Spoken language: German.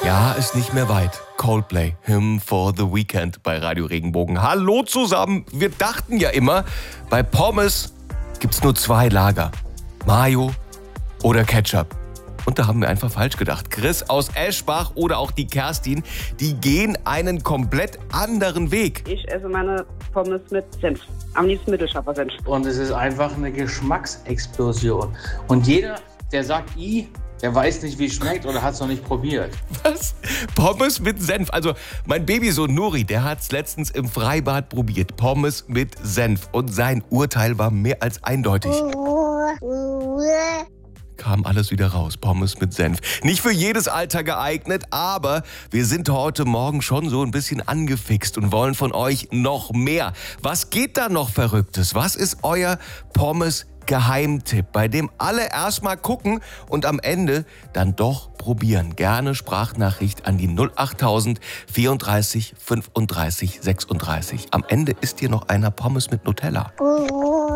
Ja, ist nicht mehr weit. Coldplay, Hymn for the Weekend bei Radio Regenbogen. Hallo zusammen. Wir dachten ja immer, bei Pommes gibt's nur 2 Lager. Mayo oder Ketchup. Und da haben wir einfach falsch gedacht. Chris aus Eschbach oder auch die Kerstin, die gehen einen komplett anderen Weg. Ich esse meine Pommes mit Senf. Am liebsten mittelscharfer Senf. Und es ist einfach eine Geschmacksexplosion. Und jeder, der sagt, der weiß nicht, wie es schmeckt oder hat es noch nicht probiert. Was? Pommes mit Senf. Also mein Babysohn Nuri, der hat es letztens im Freibad probiert. Pommes mit Senf. Und sein Urteil war mehr als eindeutig. Kam alles wieder raus. Pommes mit Senf. Nicht für jedes Alter geeignet, aber wir sind heute Morgen schon so ein bisschen angefixt und wollen von euch noch mehr. Was geht da noch Verrücktes? Was ist euer Pommes-Geheimtipp, bei dem alle erstmal gucken und am Ende dann doch probieren? Gerne Sprachnachricht an die 08000 34 35 36. Am Ende isst ihr noch einer Pommes mit Nutella.